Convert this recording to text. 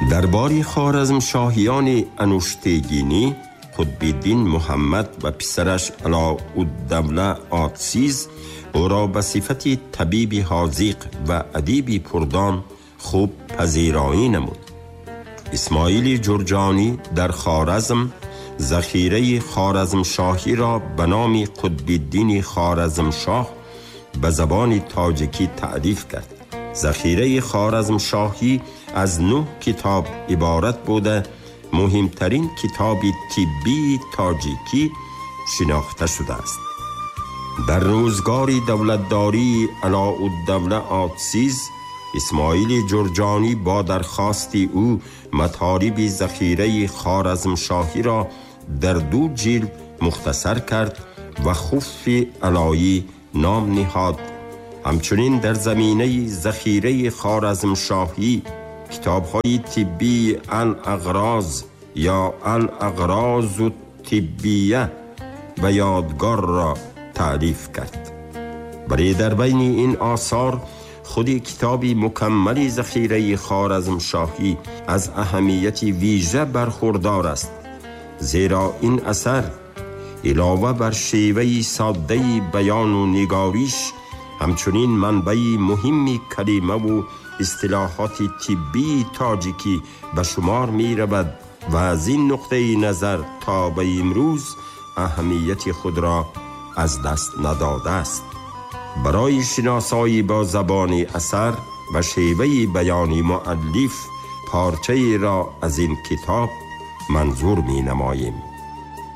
درباره خوارزمشاهیان انوشتگینی، قطب‌الدین محمد و پسرش علاءالدوله آتسیز او را به صفت طبیب حاذق و ادیب پردان خوب پذیرایی نمود. اسماعیل جرجانی در خوارزم ذخیره خوارزمشاهی را به نام قطب‌الدین خوارزمشاه به زبان تاجیکی تعریف کرد. ذخیره خوارزمشاهی از 9 کتاب عبارت بوده، مهمترین کتاب طبی تاجیکی شناخته شده است. در روزگار دولتداری علاءالدوله آتسیز، اسماعیل جرجانی با درخواست او مطالب ذخیره خوارزمشاهی را در 2 جلد مختصر کرد و خف علایی نام نهاد. همچنین در زمینه ذخیره خوارزمشاهی کتاب‌های طبی الاغراض یا الاغراض الطبیه و یادگار را تعریف کرد. برای در بین این آثار خود کتابی مکمل ذخیره خوارزمشاهی از اهمیت ویژه برخوردار است، زیرا این اثر علاوه بر شیوه ساده بیان و نگاریش همچنین منبع مهمی کلمه و اصطلاحات طبی تاجیکی به شمار می رود و از این نقطه نظر تا به امروز اهمیت خود را از دست نداده است. برای شناسایی با زبان اثر و شیوه بیانی مؤلف پارچه‌ای را از این کتاب منظور می نماییم.